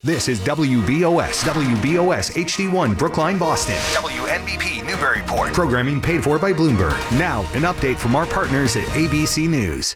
This is WBOS HD1 Brookline, Boston. WNBP Newburyport. Programming paid for by Bloomberg. Now, an update from our partners at ABC News.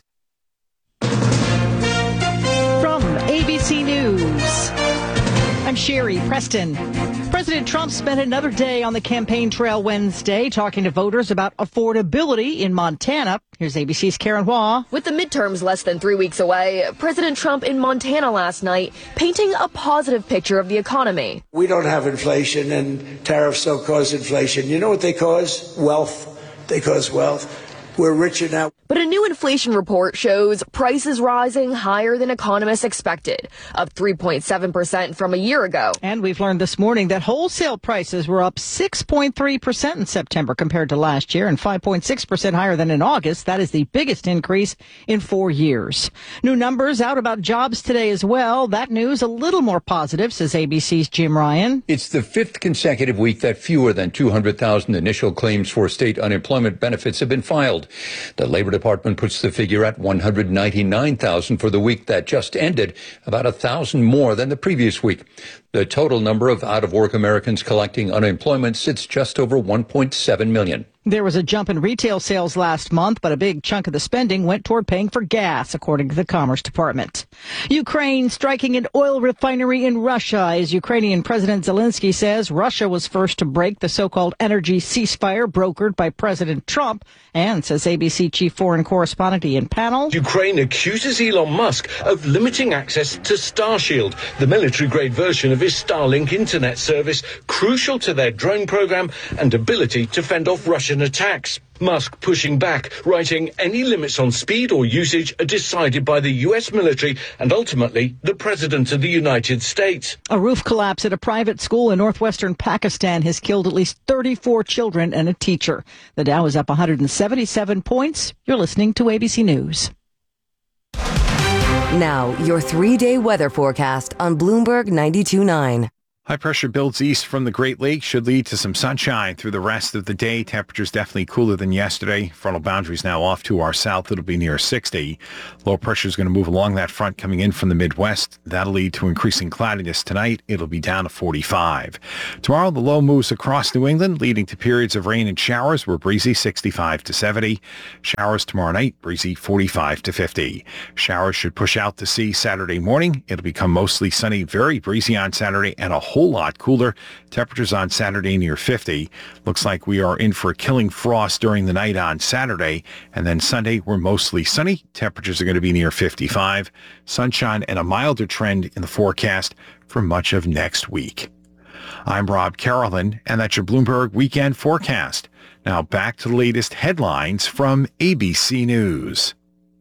From ABC News, I'm Sherry Preston. President Trump spent another day on the campaign trail Wednesday talking to voters about affordability in Montana. Here's ABC's Karen Hua. With the midterms less than 3 weeks away, President Trump in Montana last night painting a positive picture of the economy. We don't have inflation, and tariffs don't cause inflation. You know what they cause? Wealth. They cause wealth. We're richer now. But a new inflation report shows prices rising higher than economists expected, up 3.7% from a year ago. And we've learned this morning that wholesale prices were up 6.3% in September compared to last year and 5.6% higher than in August. That is the biggest increase in 4 years. New numbers out about jobs today as well. That news a little more positive, says ABC's Jim Ryan. It's the fifth consecutive week that fewer than 200,000 initial claims for state unemployment benefits have been filed. The Labor Department puts the figure at 199,000 for the week that just ended, about 1,000 more than the previous week. The total number of out-of-work Americans collecting unemployment sits just over 1.7 million. There was a jump in retail sales last month, but a big chunk of the spending went toward paying for gas, according to the Commerce Department. Ukraine striking an oil refinery in Russia, as Ukrainian President Zelensky says Russia was first to break the so-called energy ceasefire brokered by President Trump, and says ABC chief foreign correspondent Ian Pannell. Ukraine accuses Elon Musk of limiting access to Starshield, the military-grade version of his Starlink internet service, crucial to their drone program and ability to fend off Russian attacks. Musk pushing back, writing any limits on speed or usage are decided by the U.S. military and ultimately the President of the United States. A roof collapse at a private school in northwestern Pakistan has killed at least 34 children and a teacher. The Dow is up 177 points. You're listening to ABC News. Now, your 3-day weather forecast on Bloomberg 92.9. High pressure builds east from the Great Lakes should lead to some sunshine through the rest of the day. Temperatures definitely cooler than yesterday. Frontal boundaries now off to our south. It'll be near 60. Low pressure is going to move along that front coming in from the Midwest. That'll lead to increasing cloudiness tonight. It'll be down to 45. Tomorrow, the low moves across New England, leading to periods of rain and showers. We're breezy 65 to 70. Showers tomorrow night, breezy 45 to 50. Showers should push out to sea Saturday morning. It'll become mostly sunny, very breezy on Saturday, and a whole lot cooler. Temperatures on Saturday near 50. Looks like we are in for a killing frost during the night on Saturday. And then Sunday, we're mostly sunny. Temperatures are going to be near 55. Sunshine and a milder trend in the forecast for much of next week. I'm Rob Carolyn, and that's your Bloomberg Weekend Forecast. Now back to the latest headlines from ABC News.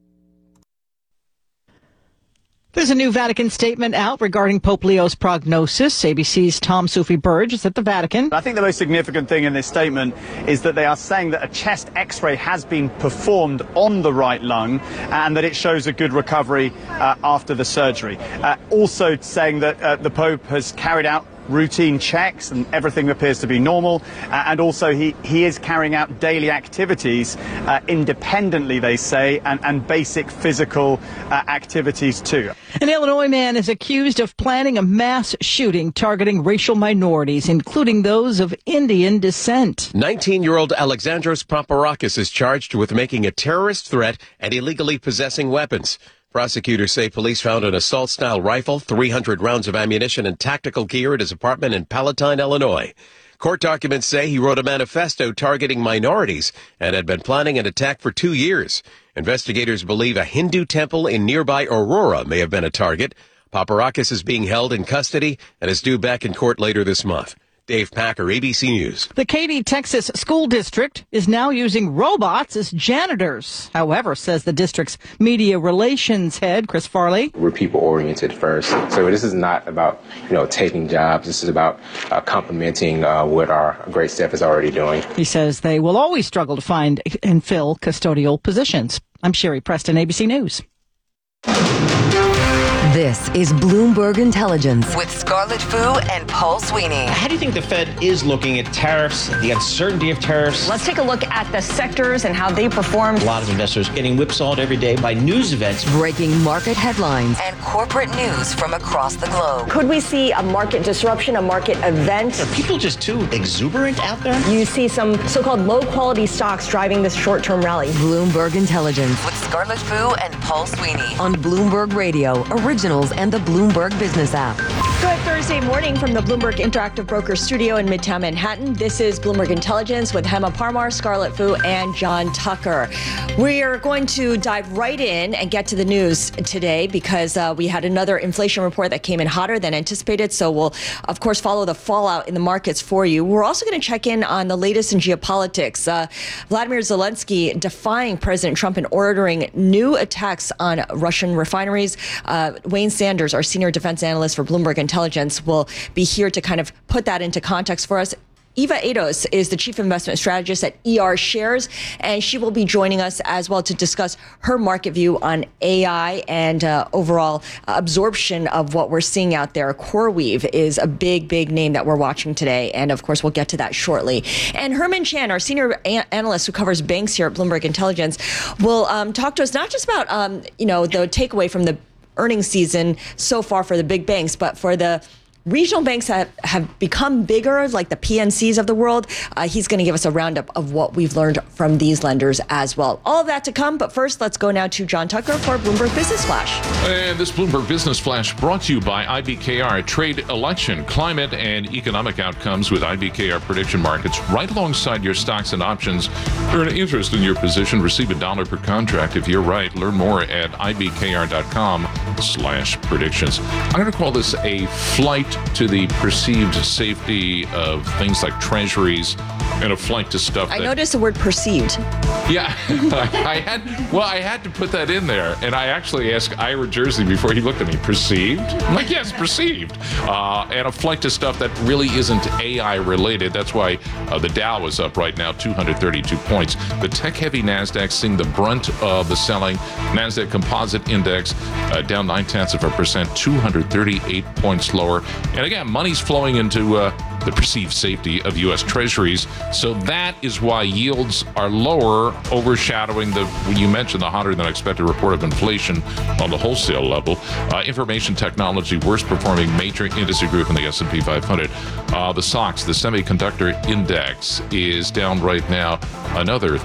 There's a new Vatican statement out regarding Pope Leo's prognosis. ABC's Tom Soufi-Burge is at the Vatican. I think the most significant thing in this statement is that they are saying that a chest x-ray has been performed on the right lung and that it shows a good recovery after the surgery. Also saying that the Pope has carried out routine checks and everything appears to be normal, and also he is carrying out daily activities independently, they say, and basic physical activities too. An Illinois man is accused of planning a mass shooting targeting racial minorities, including those of Indian descent. 19-year-old Alexandros Paparakis is charged with making a terrorist threat and illegally possessing weapons. Prosecutors say police found an assault-style rifle, 300 rounds of ammunition, and tactical gear at his apartment in Palatine, Illinois. Court documents say he wrote a manifesto targeting minorities and had been planning an attack for 2 years. Investigators believe a Hindu temple in nearby Aurora may have been a target. Paparakis is being held in custody and is due back in court later this month. Dave Packer, ABC News. The Katy, Texas School District is now using robots as janitors. However, says the district's media relations head, Chris Farley. We're people-oriented first. So this is not about, taking jobs. This is about complementing what our great staff is already doing. He says they will always struggle to find and fill custodial positions. I'm Sherry Preston, ABC News. This is Bloomberg Intelligence with Scarlett Fu and Paul Sweeney. How do you think the Fed is looking at tariffs, the uncertainty of tariffs? Let's take a look at the sectors and how they performed. A lot of investors getting whipsawed every day by news events. Breaking market headlines and corporate news from across the globe. Could we see a market disruption, a market event? Are people just too exuberant out there? You see some so-called low-quality stocks driving this short-term rally. Bloomberg Intelligence with Scarlett Fu and Paul Sweeney on Bloomberg Radio, Originals, and the Bloomberg Business app. Good Thursday morning from the Bloomberg Interactive Brokers studio in Midtown Manhattan. This is Bloomberg Intelligence with Hema Parmar, Scarlett Fu, and John Tucker. We are going to dive right in and get to the news today because we had another inflation report that came in hotter than anticipated. So we'll, of course, follow the fallout in the markets for you. We're also going to check in on the latest in geopolitics. Vladimir Zelensky defying President Trump and ordering new attacks on Russian refineries. Wayne Sanders, our senior defense analyst for Bloomberg Intelligence, will be here to kind of put that into context for us. Eva Ados is the chief investment strategist at ER Shares, and she will be joining us as well to discuss her market view on AI and overall absorption of what we're seeing out there. CoreWeave is a big name that we're watching today, and of course we'll get to that shortly. And Herman Chan, our senior analyst who covers banks here at Bloomberg Intelligence, will talk to us not just about the takeaway from the earnings season so far for the big banks, but for the regional banks that have become bigger, like the PNCs of the world. He's going to give us a roundup of what we've learned from these lenders as well. All of that to come, but first, let's go now to John Tucker for Bloomberg Business Flash. And this Bloomberg Business Flash brought to you by IBKR. Trade election, climate, and economic outcomes with IBKR prediction markets right alongside your stocks and options. Earn interest in your position. Receive $1 per contract if you're right. Learn more at ibkr.com/predictions. I'm going to call this a flight to the perceived safety of things like treasuries and a flight to stuff I noticed the word perceived. Yeah, I had to put that in there. And I actually asked Ira Jersey before he looked at me, perceived? I'm like, yes, perceived. And a flight to stuff that really isn't AI related. That's why the Dow is up right now, 232 points. The tech-heavy NASDAQ seeing the brunt of the selling. NASDAQ Composite Index down 0.9%, 238 points lower. And again, money's flowing into the perceived safety of U.S. Treasuries. So that is why yields are lower, overshadowing when you mentioned the hotter than expected report of inflation on the wholesale level. Information technology, worst performing major industry group in the S&P 500. The SOX, the semiconductor index, is down right now another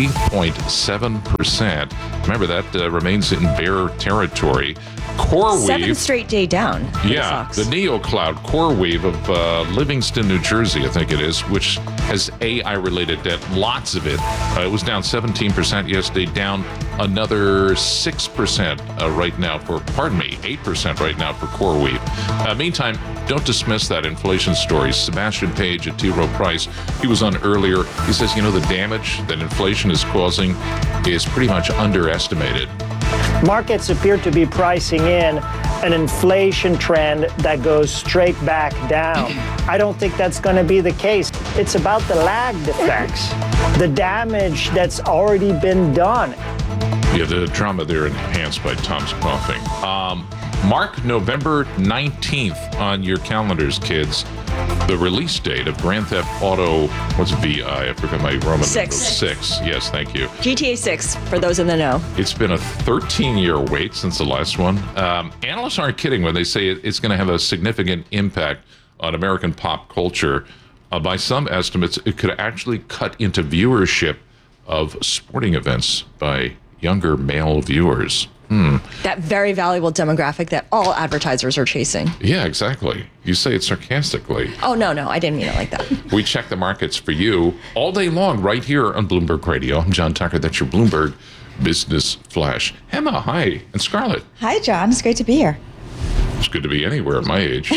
3.7%. Remember, that remains in bear territory. CoreWeave, 7th straight day down. Yeah, the NeoCloud CoreWeave of Livingston, New Jersey, I think it is, which has AI-related debt, lots of it. It was down 17% yesterday, down another 6% right now 8% right now for CoreWeave. Meantime, don't dismiss that inflation story. Sebastian Page at T. Rowe Price, he was on earlier. He says, the damage that inflation is causing is pretty much underestimated. Markets appear to be pricing in an inflation trend that goes straight back down. I don't think that's going to be the case. It's about the lagged effects, the damage that's already been done. Yeah, the drama there enhanced by Tom's coughing. Mark November 19th on your calendars, kids. The release date of Grand Theft Auto, what's VI? I forgot my Roman numbers. 6. Yes, thank you. GTA 6, for those in the know. It's been a 13-year wait since the last one. Analysts aren't kidding when they say it's going to have a significant impact on American pop culture. By some estimates, it could actually cut into viewership of sporting events by younger male viewers. That very valuable demographic that all advertisers are chasing. Yeah, exactly. You say it sarcastically. Oh, no, I didn't mean it like that. We check the markets for you all day long right here on Bloomberg Radio. I'm John Tucker. That's your Bloomberg Business Flash. Hema, hi. And Scarlett. Hi, John. It's great to be here. It's good to be anywhere at my age.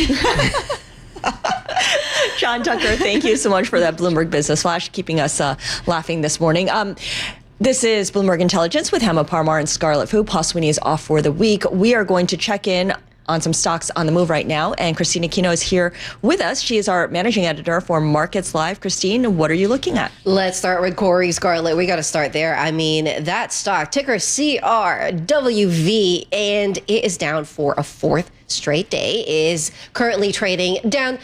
John Tucker, thank you so much for that Bloomberg Business Flash, keeping us laughing this morning. This is Bloomberg Intelligence with Hema Parmar and Scarlett Fu. Paul Sweeney is off for the week. We are going to check in on some stocks on the move right now. And Christine Aquino is here with us. She is our managing editor for Markets Live. Christine, what are you looking at? Let's start with Corey, Scarlett. We got to start there. I mean, that stock, ticker CRWV, and it is down for a fourth straight day, is currently trading down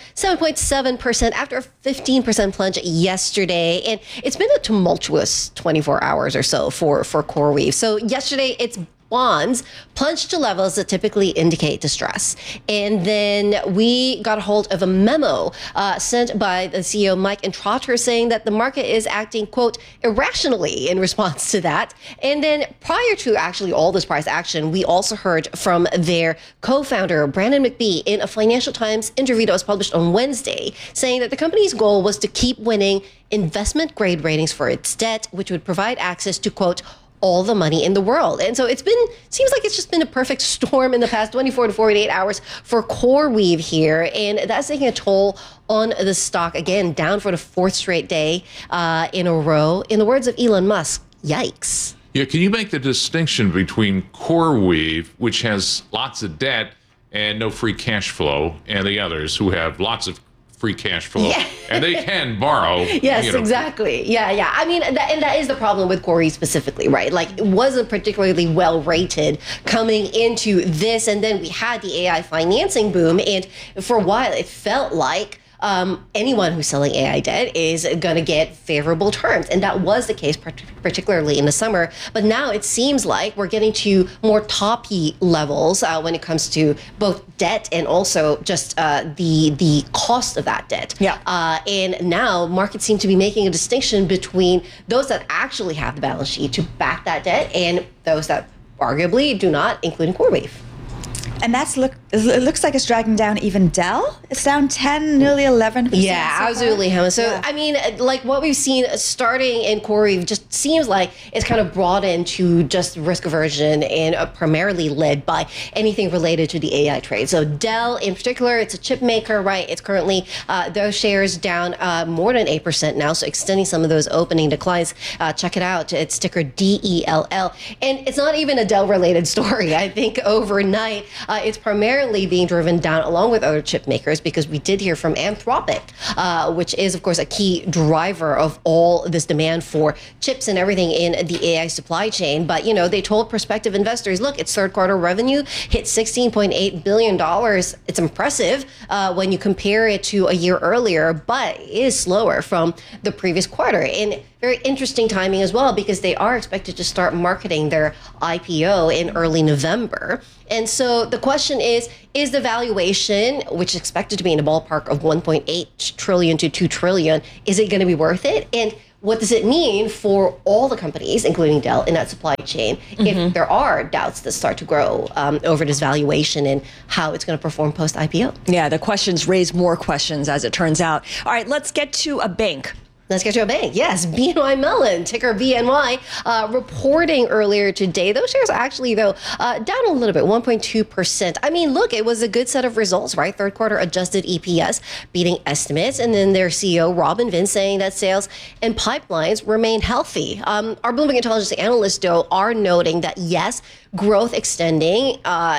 7.7% after a 15% plunge yesterday. And it's been a tumultuous 24 hours or so for CoreWeave. So yesterday, its bonds plunged to levels that typically indicate distress. And then we got a hold of a memo sent by the CEO, Mike Entrotter, saying that the market is acting, quote, irrationally in response to that. And then prior to actually all this price action, we also heard from their co-founder, Brandon McBee, in a Financial Times interview that was published on Wednesday, saying that the company's goal was to keep winning investment grade ratings for its debt, which would provide access to, quote, all the money in the world. And so seems like it's just been a perfect storm in the past 24 to 48 hours for CoreWeave here. And that's taking a toll on the stock, again, down for the fourth straight day in a row. In the words of Elon Musk, yikes. Yeah, can you make the distinction between CoreWeave, which has lots of debt and no free cash flow, and the others who have lots of free cash flow, and they can borrow. Yes, exactly. Yeah. I mean, that is the problem with Corey specifically, right? Like, it wasn't particularly well rated coming into this, and then we had the AI financing boom, and for a while it felt like anyone who's selling AI debt is going to get favorable terms. And that was the case, particularly in the summer. But now it seems like we're getting to more toppy levels when it comes to both debt and also just the cost of that debt. Yeah. And now markets seem to be making a distinction between those that actually have the balance sheet to back that debt and those that arguably do not, including CoreWeave. And it looks like it's dragging down even Dell. It's down 10, nearly 11%. Yeah, absolutely, Hema. So, I mean, like what we've seen starting in CoreWeave just seems like it's kind of brought into just risk aversion and primarily led by anything related to the AI trade. So Dell in particular, it's a chip maker, right? It's currently, those shares down more than 8% now, so extending some of those opening declines. Check it out. It's ticker DELL. And it's not even a Dell-related story. I think overnight, it's primarily being driven down along with other chip makers because we did hear from Anthropic, which is, of course, a key driver of all this demand for chips and everything in the AI supply chain. But, they told prospective investors, look, its third quarter revenue hit $16.8 billion. It's impressive when you compare it to a year earlier, but it is slower from the previous quarter. And very interesting timing as well, because they are expected to start marketing their IPO in early November. And so the question is the valuation, which is expected to be in the ballpark of 1.8 trillion to 2 trillion, is it going to be worth it? And what does it mean for all the companies, including Dell, in that supply chain, if there are doubts that start to grow over this valuation and how it's going to perform post-IPO? Yeah, the questions raise more questions, as it turns out. All right, let's get to a bank. Let's get to a bank. Yes, BNY Mellon, ticker BNY, reporting earlier today. Those shares actually, though, down a little bit, 1.2%. I mean, look, it was a good set of results, right? Third quarter adjusted EPS beating estimates. And then their CEO, Robin Vince, saying that sales and pipelines remain healthy. Our Bloomberg Intelligence analysts, though, are noting that, yes, growth extending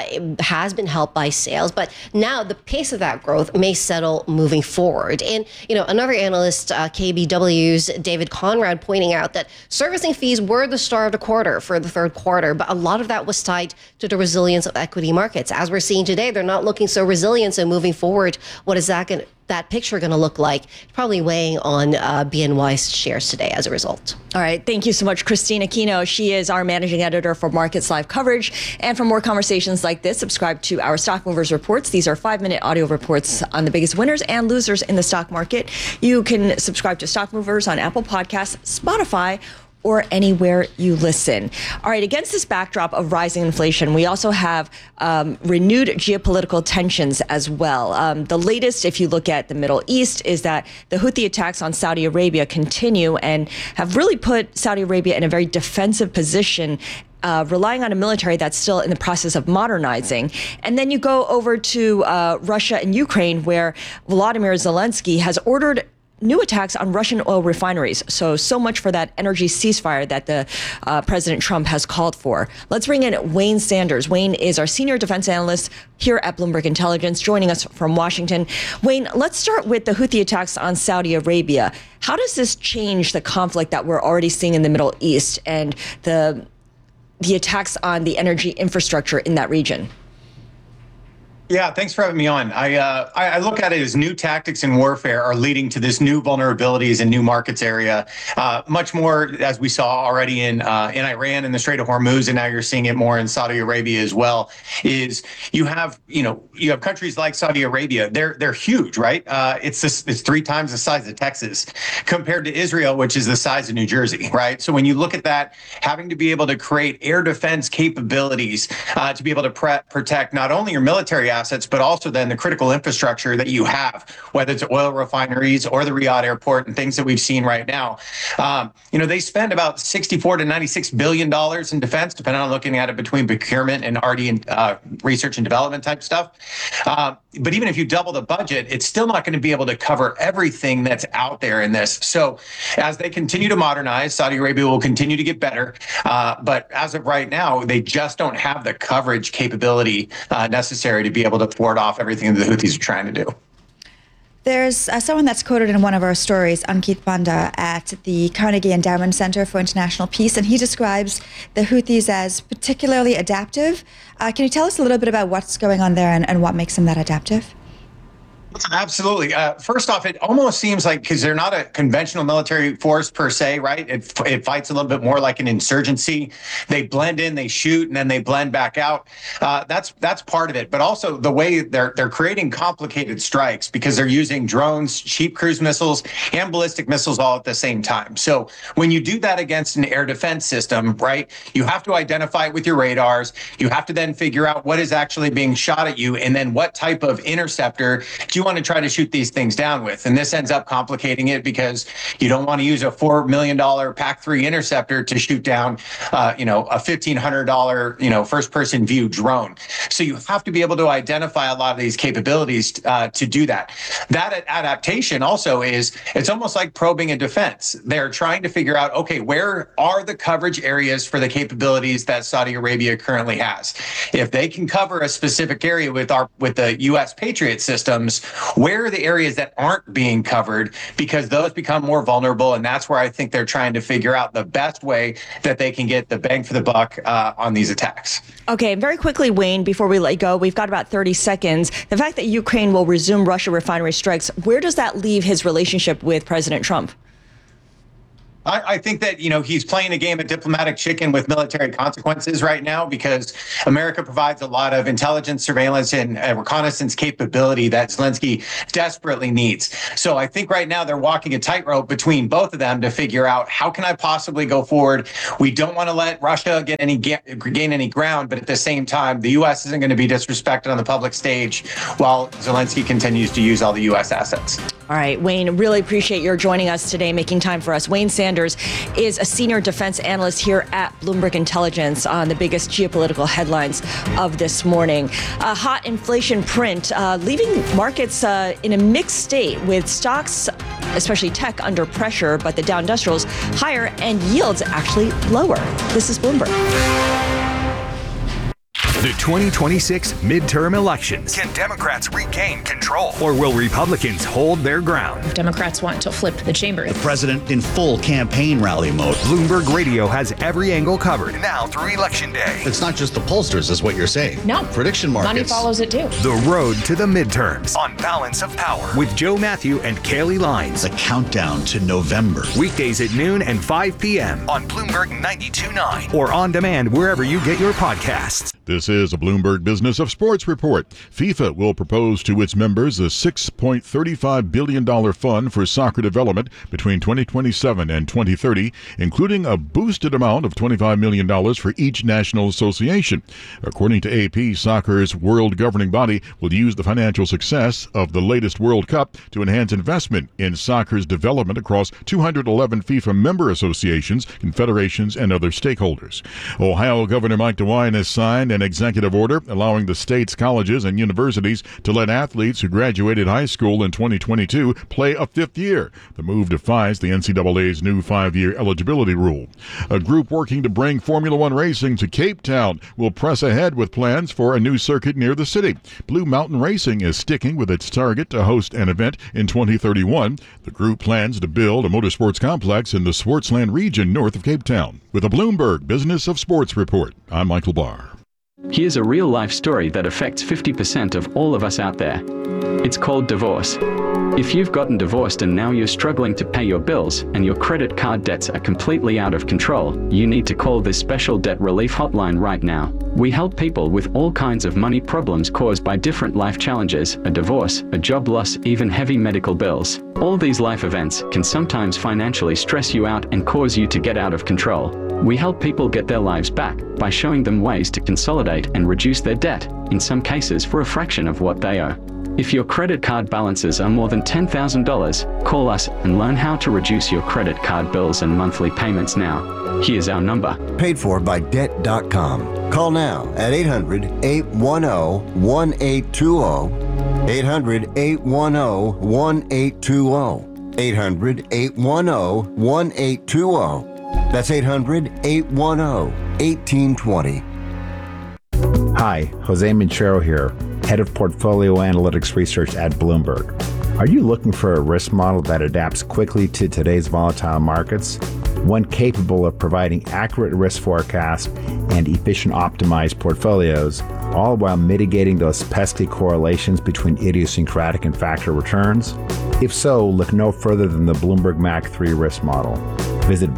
has been helped by sales, but now the pace of that growth may settle moving forward. And, another analyst, KBW's David Conrad, pointing out that servicing fees were the star of the quarter for the third quarter, but a lot of that was tied to the resilience of equity markets. As we're seeing today, they're not looking so resilient. So moving forward, what is that picture going to look like? Probably weighing on BNY's shares today as a result. All right. Thank you so much, Christine Aquino. She is our managing editor for Markets Live coverage. And for more conversations like this, subscribe to our Stock Movers reports. These are 5-minute audio reports on the biggest winners and losers in the stock market. You can subscribe to Stock Movers on Apple Podcasts, Spotify, or anywhere you listen. All right, against this backdrop of rising inflation, we also have renewed geopolitical tensions as well. The latest, if you look at the Middle East, is that the Houthi attacks on Saudi Arabia continue and have really put Saudi Arabia in a very defensive position, relying on a military that's still in the process of modernizing. And then you go over to Russia and Ukraine, where Volodymyr Zelensky has ordered new attacks on Russian oil refineries. So much for that energy ceasefire that the President Trump has called for. Let's bring in Wayne Sanders. Wayne is our senior defense analyst here at Bloomberg Intelligence, joining us from Washington. Wayne, let's start with the Houthi attacks on Saudi Arabia. How does this change the conflict that we're already seeing in the Middle East and the attacks on the energy infrastructure in that region? Yeah, thanks for having me on. I look at it as new tactics in warfare are leading to this new vulnerabilities in new markets area. Much more, as we saw already in Iran and the Strait of Hormuz, and now you're seeing it more in Saudi Arabia as well. Is you have countries like Saudi Arabia. They're huge, right? It's 3 times the size of Texas compared to Israel, which is the size of New Jersey, right? So when you look at that, having to be able to create air defense capabilities to be able to protect not only your military assets, but also then the critical infrastructure that you have, whether it's oil refineries or the Riyadh airport and things that we've seen right now. They spend about $64 to $96 billion in defense, depending on looking at it between procurement and R&D and research and development type stuff. But even if you double the budget, it's still not going to be able to cover everything that's out there in this. So as they continue to modernize, Saudi Arabia will continue to get better. But as of right now, they just don't have the coverage capability necessary to be able to thwart off everything that the Houthis are trying to do. There's someone that's quoted in one of our stories, Ankit Panda, at the Carnegie Endowment Center for International Peace, and he describes the Houthis as particularly adaptive. Can you tell us a little bit about what's going on there and what makes them that adaptive? Absolutely. First off, it almost seems like, because they're not a conventional military force per se, right? It fights a little bit more like an insurgency. They blend in, they shoot, and then they blend back out. That's part of it. But also the way they're creating complicated strikes because they're using drones, cheap cruise missiles, and ballistic missiles all at the same time. So when you do that against an air defense system, right, you have to identify it with your radars. You have to then figure out what is actually being shot at you, and then what type of interceptor do you want to try to shoot these things down with. And this ends up complicating it because you don't want to use a $4 million PAC-3 interceptor to shoot down, a $1,500, first-person view drone. So you have to be able to identify a lot of these capabilities to do that. That adaptation also it's almost like probing a defense. They're trying to figure out, okay, where are the coverage areas for the capabilities that Saudi Arabia currently has? If they can cover a specific area with the U.S. Patriot systems, where are the areas that aren't being covered? Because those become more vulnerable, and that's where I think they're trying to figure out the best way that they can get the bang for the buck on these attacks. Okay, very quickly, Wayne, before we let you go, we've got about 30 seconds. The fact that Ukraine will resume Russia refinery strikes, where does that leave his relationship with President Trump? I think that, he's playing a game of diplomatic chicken with military consequences right now because America provides a lot of intelligence, surveillance, and reconnaissance capability that Zelensky desperately needs. So I think right now they're walking a tightrope between both of them to figure out how can I possibly go forward. We don't want to let Russia gain any ground, but at the same time, the U.S. isn't going to be disrespected on the public stage while Zelensky continues to use all the U.S. assets. All right, Wayne, really appreciate your joining us today, making time for us. Wayne Sanders is a senior defense analyst here at Bloomberg Intelligence on the biggest geopolitical headlines of this morning. A hot inflation print leaving markets in a mixed state with stocks, especially tech, under pressure, but the Dow Industrials higher and yields actually lower. This is Bloomberg. The 2026 midterm elections. Can Democrats regain control? Or will Republicans hold their ground? Democrats want to flip the chamber. The president in full campaign rally mode. Bloomberg Radio has every angle covered now through Election Day. It's not just the pollsters, is what you're saying. No. Prediction markets. Money follows it too. The road to the midterms on Balance of Power with Joe Matthew and Kaylee Lines. The countdown to November. Weekdays at noon and 5 p.m. on Bloomberg 92.9 or on demand wherever you get your podcasts. This is a Bloomberg Business of Sports report. FIFA will propose to its members a $6.35 billion fund for soccer development between 2027 and 2030, including a boosted amount of $25 million for each national association. According to AP, soccer's world governing body will use the financial success of the latest World Cup to enhance investment in soccer's development across 211 FIFA member associations, confederations, and other stakeholders. Ohio Governor Mike DeWine has signed an executive order allowing the state's colleges and universities to let athletes who graduated high school in 2022 play a fifth year. The move defies the NCAA's new 5-year eligibility rule. A group working to bring Formula One racing to Cape Town will press ahead with plans for a new circuit near the city. Blue Mountain Racing is sticking with its target to host an event in 2031. The group plans to build a motorsports complex in the Sportsland region north of Cape Town. With a Bloomberg Business of Sports report, I'm Michael Barr. Here's a real-life story that affects 50% of all of us out there. It's called divorce. If you've gotten divorced and now you're struggling to pay your bills and your credit card debts are completely out of control, you need to call this special debt relief hotline right now. We help people with all kinds of money problems caused by different life challenges, a divorce, a job loss, even heavy medical bills. All these life events can sometimes financially stress you out and cause you to get out of control. We help people get their lives back by showing them ways to consolidate and reduce their debt, in some cases for a fraction of what they owe. If your credit card balances are more than $10,000, call us and learn how to reduce your credit card bills and monthly payments now. Here's our number. Paid for by Debt.com. Call now at 800-810-1820. 800-810-1820. 800-810-1820. That's 800-810-1820. Hi, Jose Minchero here, Head of Portfolio Analytics Research at Bloomberg. Are you looking for a risk model that adapts quickly to today's volatile markets? One capable of providing accurate risk forecasts and efficient optimized portfolios, all while mitigating those pesky correlations between idiosyncratic and factor returns? If so, look no further than the Bloomberg MAC 3 risk model. Visit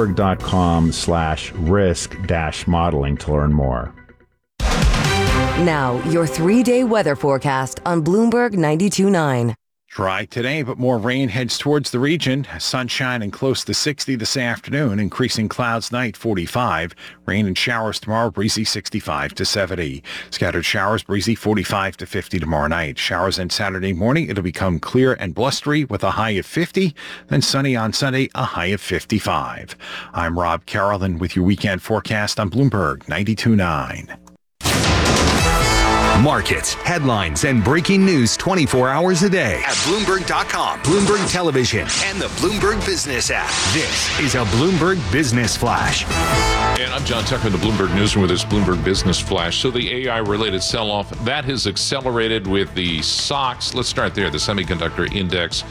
bloomberg.com/risk-modeling to learn more. Now, your 3-day weather forecast on Bloomberg 92.9. Dry today, but more rain heads towards the region. Sunshine and close to 60 this afternoon. Increasing clouds tonight, 45. Rain and showers tomorrow, breezy 65 to 70. Scattered showers, breezy 45 to 50 tomorrow night. Showers on Saturday morning. It'll become clear and blustery with a high of 50. Then sunny on Sunday, a high of 55. I'm Rob Carrollton with your weekend forecast on Bloomberg 92.9. Markets, headlines, and breaking news 24 hours a day at Bloomberg.com, Bloomberg Television, and the Bloomberg Business app. This is a Bloomberg Business Flash. And I'm John Tucker in the Bloomberg Newsroom with this Bloomberg Business Flash. So the AI-related sell-off, that has accelerated with the SOX. Let's start there, the semiconductor index.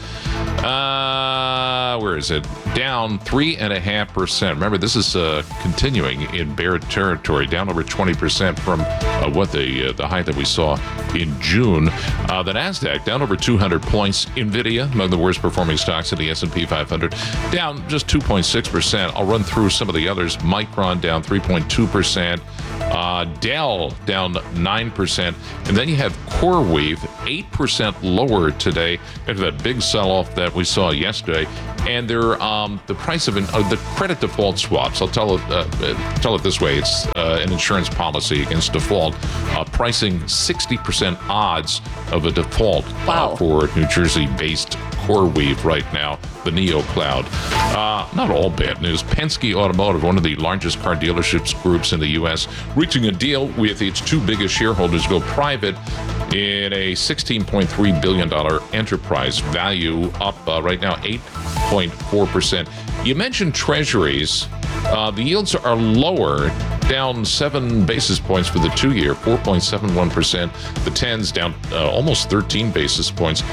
Where is it? Down 3.5%. Remember, this is continuing in bear territory, down over 20% from the high that we saw in June. The NASDAQ down over 200 points. NVIDIA, among the worst performing stocks in the S&P 500, down just 2.6%. I'll run through some of the others. Micron down 3.2%. Dell down 9%. And then you have CoreWeave, 8% lower today after that big sell-off that we saw yesterday. And they're the price of the credit default swaps. I'll tell it this way: it's an insurance policy against default, pricing 60% odds of a default for New Jersey-based CoreWeave right now, the Neo Cloud. Not all bad news. Penske Automotive, one of the largest car dealerships groups in the U.S., reaching a deal with its two biggest shareholders to go private in a $16.3 billion enterprise value, up right now 8.4%. You mentioned treasuries. The yields are lower, down 7 basis points for the 2-year, 4.71%. The 10s down almost 13 basis points,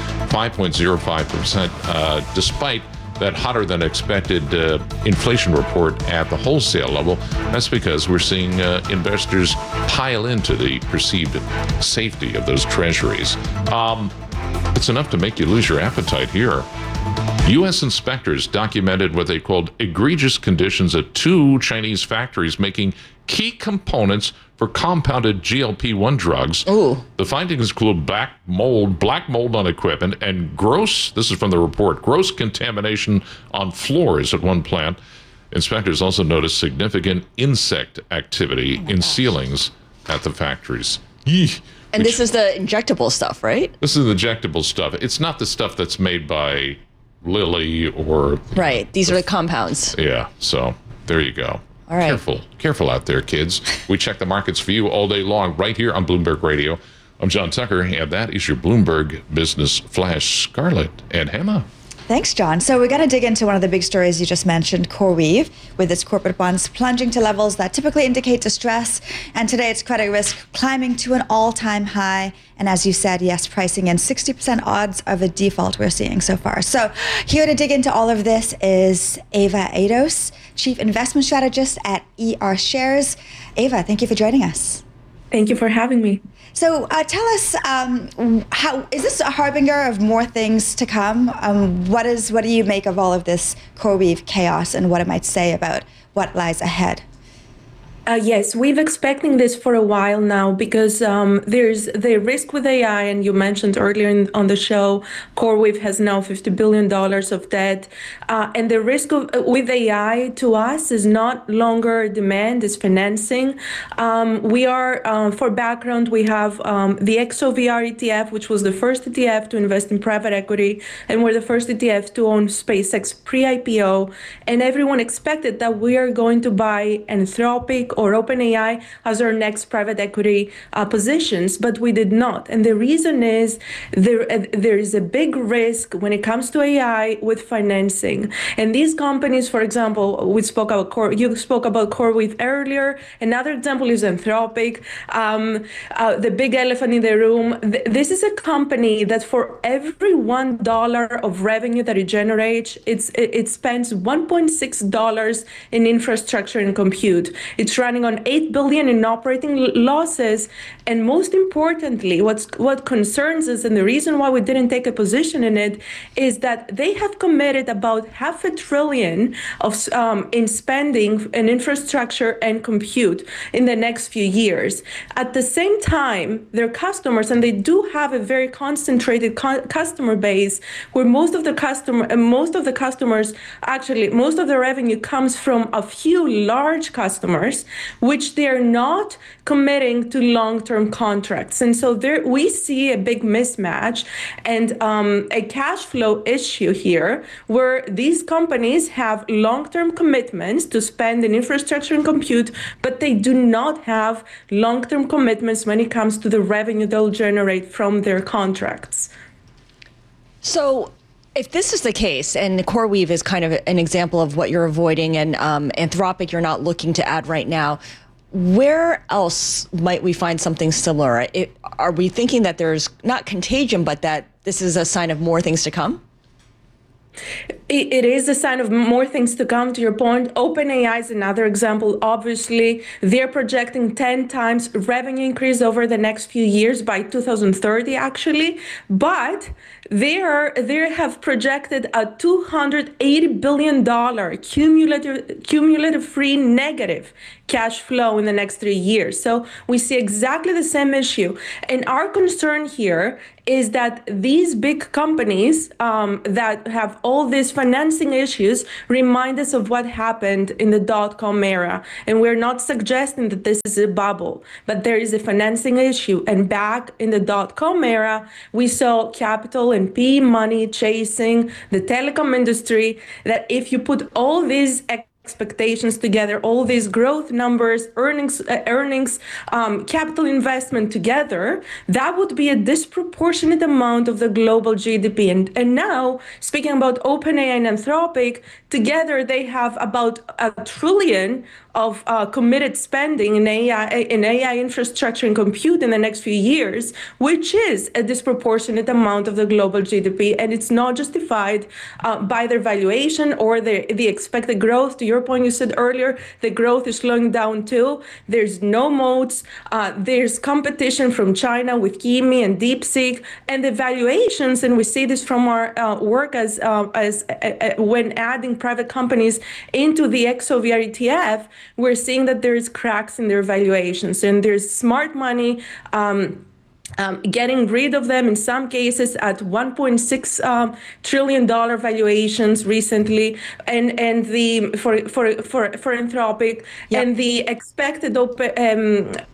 5.05%, despite that hotter than expected inflation report at the wholesale level. That's because we're seeing investors pile into the perceived safety of those treasuries. It's enough to make you lose your appetite here. U.S. inspectors documented what they called egregious conditions at 2 Chinese factories making key components for compounded GLP-1 drugs. Ooh. The findings include black mold on equipment, and gross, this is from the report, gross contamination on floors at one plant. Inspectors also noticed significant insect activity in ceilings at the factories. And this is the injectable stuff, right? This is the injectable stuff. It's not the stuff that's made by Lilly or... Right. These are the compounds. Yeah. So there you go. All right. Careful out there, kids. We check the markets for you all day long right here on Bloomberg Radio. I'm John Tucker, and that is your Bloomberg Business Flash. Scarlett and Hema. Thanks, John. So we're going to dig into one of the big stories you just mentioned, CoreWeave, with its corporate bonds plunging to levels that typically indicate distress. And today its credit risk climbing to an all-time high. And as you said, yes, pricing in 60% odds of a default we're seeing so far. So here to dig into all of this is Ava Ados, Chief Investment Strategist at ER Shares. Ava, thank you for joining us. Thank you for having me. So tell us, how is this a harbinger of more things to come? What do you make of all of this CoreWeave chaos and what it might say about what lies ahead? Yes, we've expecting this for a while now because there's the risk with AI, and you mentioned earlier on the show, CoreWeave has now $50 billion of debt. And the risk with AI to us is not longer demand, it's financing. We are, for background, we have the XOVR ETF, which was the first ETF to invest in private equity, and we're the first ETF to own SpaceX pre-IPO. And everyone expected that we are going to buy Anthropic or OpenAI as our next private equity positions, but we did not. And the reason is there is a big risk when it comes to AI with financing. And these companies, for example, you spoke about CoreWeave earlier. Another example is Anthropic, the big elephant in the room. This is a company that for every $1 of revenue that it generates, it spends $1.6 in infrastructure and compute. It's running on $8 billion in operating losses. And most importantly, what concerns us, and the reason why we didn't take a position in it, is that they have committed about $500 billion in spending in infrastructure and compute in the next few years. At the same time, their customers, and they do have a very concentrated customer base, where most of the revenue comes from a few large customers, which they are not committing to long-term contracts. And so there we see a big mismatch and a cash flow issue here, where these companies have long-term commitments to spend in infrastructure and compute, but they do not have long-term commitments when it comes to the revenue they'll generate from their contracts. So if this is the case, and CoreWeave is kind of an example of what you're avoiding, and Anthropic you're not looking to add right now, where else might we find something similar? Are we thinking that there's not contagion, but that this is a sign of more things to come? It is a sign of more things to come, to your point. OpenAI is another example. Obviously, they're projecting 10 times revenue increase over the next few years by 2030, actually. But they have projected a $280 billion cumulative free negative cash flow in the next 3 years. So we see exactly the same issue. And our concern here is that these big companies that have all these financing issues remind us of what happened in the dot-com era. And we're not suggesting that this is a bubble, but there is a financing issue. And back in the dot-com era, we saw capital and PE money chasing the telecom industry, that if you put all these expectations together, all these growth numbers, earnings, capital investment together, that would be a disproportionate amount of the global GDP. And now, speaking about OpenAI and Anthropic, together they have about $1 trillion of committed spending in AI infrastructure and compute in the next few years, which is a disproportionate amount of the global GDP, and it's not justified by their valuation or the expected growth. To your point, you said earlier, the growth is slowing down too. There's no moats. There's competition from China with Kimi and DeepSeek, and the valuations, and we see this from our work as when adding private companies into the XOVR ETF, we're seeing that there's cracks in their valuations, and there's smart money getting rid of them in some cases at $1.6 trillion valuations recently, and for Anthropic, and the expected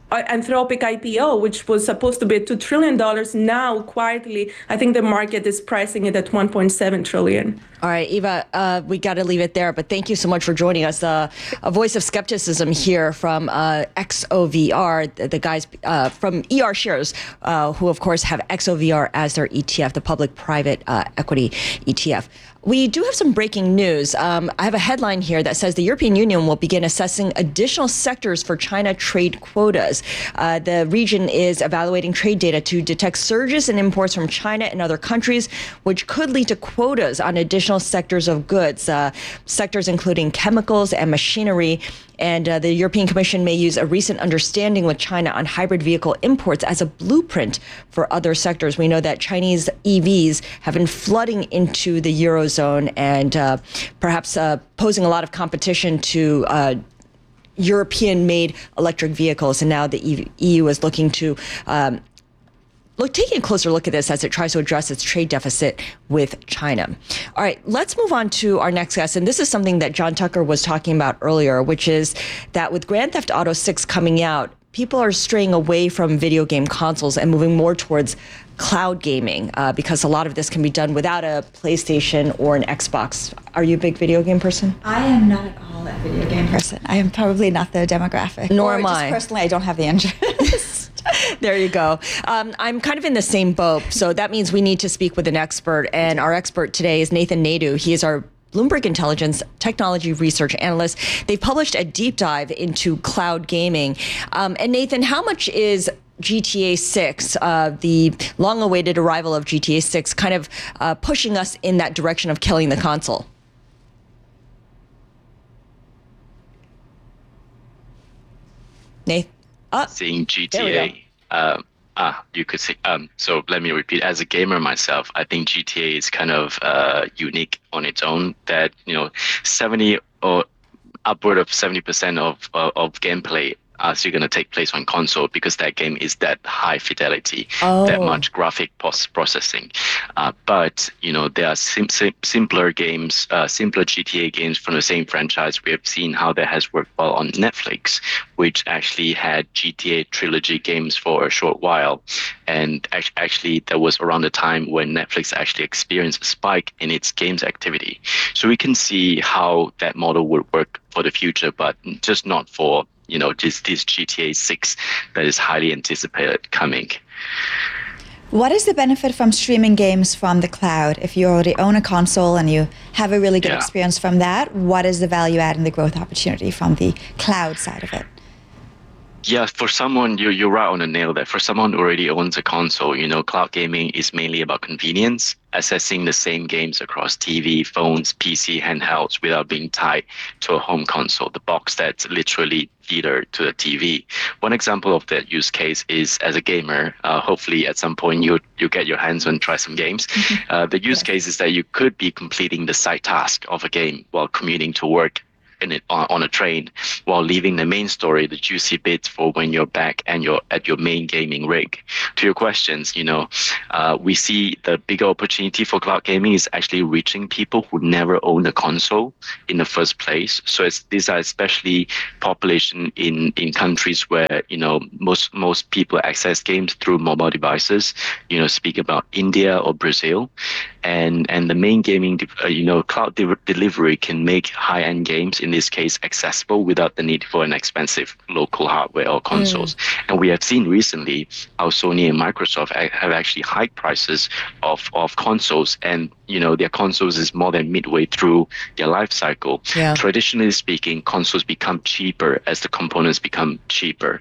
Anthropic IPO, which was supposed to be $2 trillion. Now, quietly, I think the market is pricing it at $1.7 trillion. All right, Eva, we got to leave it there. But thank you so much for joining us. A voice of skepticism here from XOVR, the guys from ER Shares, who, of course, have XOVR as their ETF, the public-private equity ETF. We do have some breaking news. I have a headline here that says the European Union will begin assessing additional sectors for China trade quotas. The region is evaluating trade data to detect surges in imports from China and other countries, which could lead to quotas on additional sectors of goods, sectors including chemicals and machinery. And the European Commission may use a recent understanding with China on hybrid vehicle imports as a blueprint for other sectors. We know that Chinese EVs have been flooding into the Eurozone and perhaps posing a lot of competition to European-made electric vehicles. And now the EU is looking to taking a closer look at this as it tries to address its trade deficit with China. All right, let's move on to our next guest. And this is something that John Tucker was talking about earlier, which is that with Grand Theft Auto 6 coming out, people are straying away from video game consoles and moving more towards cloud gaming because a lot of this can be done without a PlayStation or an Xbox. Are you a big video game person? I am not at all a video game person. I am probably not the demographic. Nor or am just I. Personally, I don't have the interest. There you go. I'm kind of in the same boat. So that means we need to speak with an expert. And our expert today is Nathan Naidu. He is our Bloomberg Intelligence technology research analyst. They've published a deep dive into cloud gaming. And Nathan, how much is GTA 6, the long-awaited arrival of GTA 6, kind of pushing us in that direction of killing the console? Nathan? Seeing GTA, you could say, so let me repeat, as a gamer myself, I think GTA is kind of unique on its own, that, 70 or upward of 70% of gameplay are still going to take place on console because that game is that high fidelity, that much graphic processing. But, there are simpler games, simpler GTA games from the same franchise. We have seen how that has worked well on Netflix, which actually had GTA trilogy games for a short while. And actually, that was around the time when Netflix actually experienced a spike in its games activity. So we can see how that model would work for the future, but just not for just this GTA 6 that is highly anticipated coming. What is the benefit from streaming games from the cloud? If you already own a console and you have a really good experience from that, what is the value add and the growth opportunity from the cloud side of it? Yeah, for someone, you're right on the nail there. For someone who already owns a console, cloud gaming is mainly about convenience, accessing the same games across TV, phones, PC, handhelds without being tied to a home console, the box that's literally tethered to the TV. One example of that use case is as a gamer, hopefully at some point you get your hands on try some games. The use case is that you could be completing the side task of a game while commuting to work on a train, while leaving the main story, the juicy bits, for when you're back and you're at your main gaming rig. To your questions, we see the bigger opportunity for cloud gaming is actually reaching people who never owned a console in the first place. So these are especially population in countries where most people access games through mobile devices. Speak about India or Brazil. And the main gaming, cloud delivery can make high-end games, in this case, accessible without the need for an expensive local hardware or consoles. And we have seen recently how Sony and Microsoft have actually hiked prices of consoles, and their consoles is more than midway through their life cycle. Traditionally speaking, consoles become cheaper as the components become cheaper.